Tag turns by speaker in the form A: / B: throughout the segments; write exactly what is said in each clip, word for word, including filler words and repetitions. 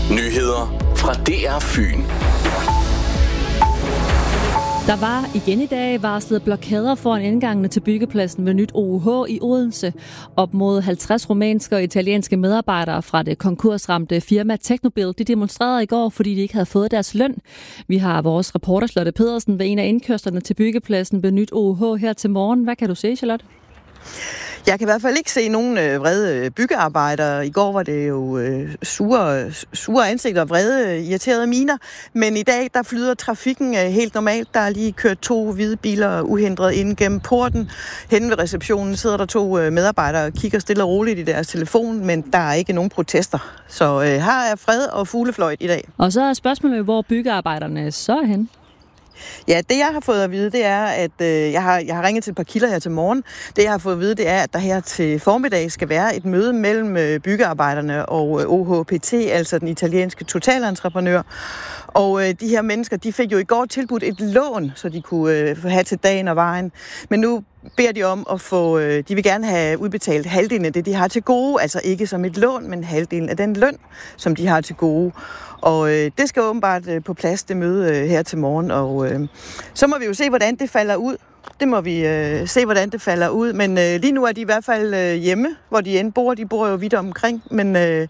A: Nyheder fra D R Fyn.
B: Der var igen i dag varslet blokader foran indgangene til byggepladsen ved Nyt O U H i Odense. Op mod halvtreds rumænske og italienske medarbejdere fra det konkursramte firma Teknobil, de demonstrerede i går, fordi de ikke havde fået deres løn. Vi har vores reporter Charlotte Pedersen ved en af indkørslerne til byggepladsen ved Nyt O U H her til morgen. Hvad kan du se, Charlotte?
C: Jeg kan i hvert fald ikke se nogen øh, vrede byggearbejdere. I går var det jo øh, sure, sure ansigter og vrede, irriterede miner. Men i dag, der flyder trafikken øh, helt normalt. Der er lige kørt to hvide biler uhindret ind gennem porten. Henne ved receptionen sidder der to øh, medarbejdere og kigger stille og roligt i deres telefon, men der er ikke nogen protester. Så øh, her er fred og fuglefløjt i dag.
B: Og så er spørgsmålet, hvor byggearbejderne så er henne?
C: Ja, det jeg har fået at vide, det er, at øh, jeg, har, jeg har ringet til et par kilder her til morgen. Det jeg har fået at vide, det er, at der her til formiddag skal være et møde mellem øh, byggearbejderne og øh, O H P T, altså den italienske totalentreprenør. Og øh, de her mennesker, de fik jo i går tilbudt et lån, så de kunne øh, have til dagen og vejen. Men nu beder de om at få, øh, de vil gerne have udbetalt halvdelen af det, de har til gode. Altså ikke som et lån, men halvdelen af den løn, som de har til gode. Og øh, det skal åbenbart øh, på plads, det møde øh, her til morgen. Og øh, så må vi jo se, hvordan det falder ud. Det må vi øh, se, hvordan det falder ud. Men øh, lige nu er de i hvert fald øh, hjemme, hvor de end bor. De bor jo vidt omkring, men øh,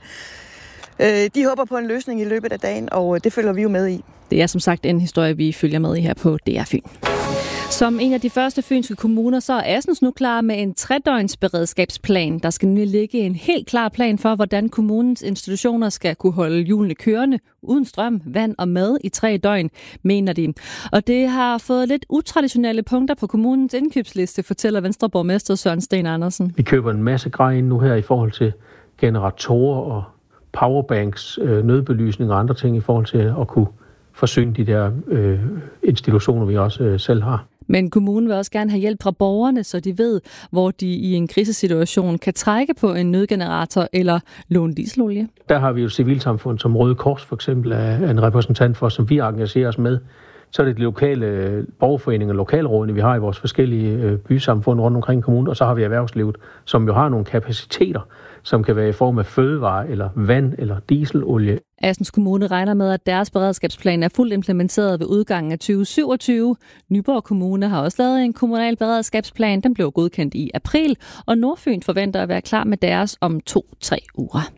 C: øh, de håber på en løsning i løbet af dagen, og øh, det følger vi jo med i.
B: Det er som sagt en historie, vi følger med i her på D R Fyn. Som en af de første fynske kommuner, så er Assens nu klar med en tredøgns beredskabsplan. Der skal nemlig ligge en helt klar plan for, hvordan kommunens institutioner skal kunne holde hjulene kørende uden strøm, vand og mad i tre døgn, mener de. Og det har fået lidt utraditionelle punkter på kommunens indkøbsliste, fortæller Venstreborgmester Søren Sten Andersen.
D: Vi køber en masse grej ind nu her i forhold til generatorer og powerbanks, øh, nødbelysning og andre ting i forhold til at kunne forsyne de der øh, institutioner, vi også øh, selv har.
B: Men kommunen vil også gerne have hjælp fra borgerne, så de ved, hvor de i en krisesituation kan trække på en nødgenerator eller låne dieselolie.
D: Der har vi jo et civilsamfund som Røde Kors for eksempel er en repræsentant for, som vi engagerer os med. Så er det de lokale borgerforeninger og lokalrådene, vi har i vores forskellige bysamfund rundt omkring kommunen, og så har vi erhvervslivet, som jo har nogle kapaciteter, som kan være i form af fødevarer eller vand eller dieselolie.
B: Assens Kommune regner med, at deres beredskabsplan er fuldt implementeret ved udgangen af tyve syvogtyve. Nyborg Kommune har også lavet en kommunal beredskabsplan. Den blev godkendt i april, og Nordfyn forventer at være klar med deres om to-tre uger.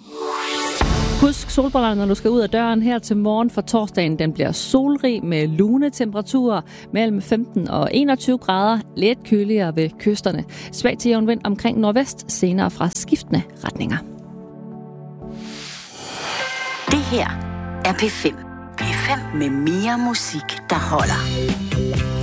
B: Husk solbrillerne, når du skal ud af døren her til morgen, for torsdagen. Den bliver solrig med lune temperaturer mellem femten og enogtyve grader, lidt køligere ved kysterne. Svag til jævn vind omkring nordvest, senere fra skiftende retninger.
E: Det her er P fem. P fem med mere musik, der holder.